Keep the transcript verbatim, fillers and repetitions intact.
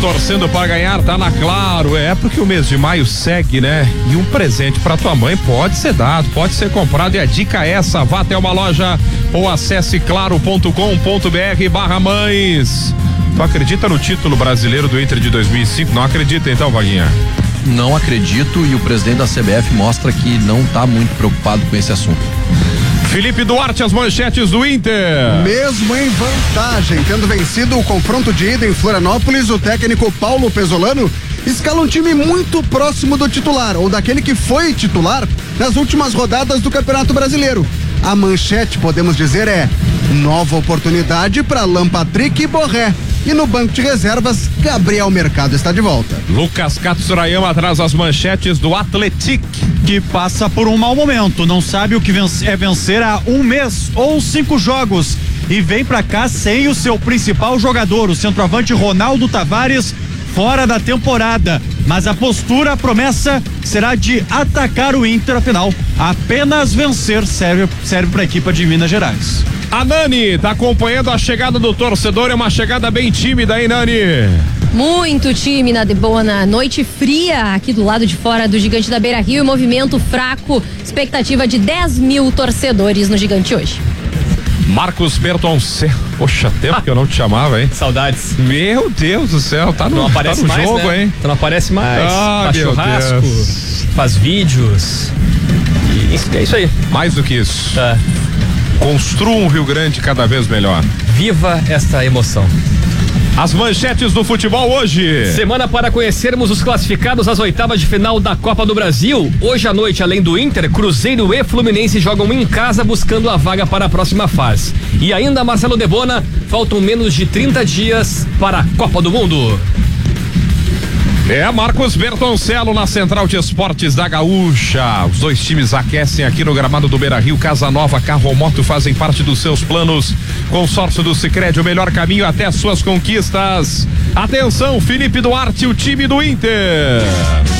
torcendo para ganhar, tá na Claro. É porque o mês de maio segue, né? E um presente para tua mãe pode ser dado, pode ser comprado. E a dica é essa: vá até uma loja ou acesse claro ponto com ponto br barra mães. Tu acredita no título brasileiro do Inter de dois mil e cinco? Não acredita então, Vaguinha? Não acredito, e o presidente da C B F mostra que não tá muito preocupado com esse assunto. Felipe Duarte, as manchetes do Inter. Mesmo em vantagem, tendo vencido o confronto de ida em Florianópolis, o técnico Paulo Pesolano escala um time muito próximo do titular, ou daquele que foi titular nas últimas rodadas do Campeonato Brasileiro. A manchete, podemos dizer, é: nova oportunidade para Lampatrick e Borré. E no banco de reservas, Gabriel Mercado está de volta. Lucas Katsurayama traz as manchetes do Atlético, que passa por um mau momento, não sabe o que é vencer há um mês ou cinco jogos, e vem pra cá sem o seu principal jogador, o centroavante Ronaldo Tavares, fora da temporada. Mas a postura, a promessa será de atacar o Inter, afinal, apenas vencer serve, serve para a equipe de Minas Gerais. A Nani tá acompanhando a chegada do torcedor, é uma chegada bem tímida, hein, Nani? Muito tímida, de boa na noite fria aqui do lado de fora do Gigante da Beira-Rio, movimento fraco, expectativa de dez mil torcedores no Gigante hoje. Marcos Bertoncello, poxa, tempo que eu não te chamava, hein? Saudades. Meu Deus do céu, tá no, não aparece tá no mais, jogo, né? hein? Tu não aparece mais, ah, faz churrasco, Deus. Faz vídeos, e é isso aí. Mais do que isso. Tá. Construa um Rio Grande cada vez melhor. Viva esta emoção. As manchetes do futebol hoje. Semana para conhecermos os classificados às oitavas de final da Copa do Brasil. Hoje à noite, além do Inter, Cruzeiro e Fluminense jogam em casa buscando a vaga para a próxima fase. E ainda, Marcelo Debona, faltam menos de trinta dias para a Copa do Mundo. É, Marcos Bertoncello na Central de Esportes da Gaúcha. Os dois times aquecem aqui no gramado do Beira-Rio. Casa Nova, carro ou moto fazem parte dos seus planos. Consórcio do Sicredi, o melhor caminho até as suas conquistas. Atenção, Felipe Duarte, o time do Inter.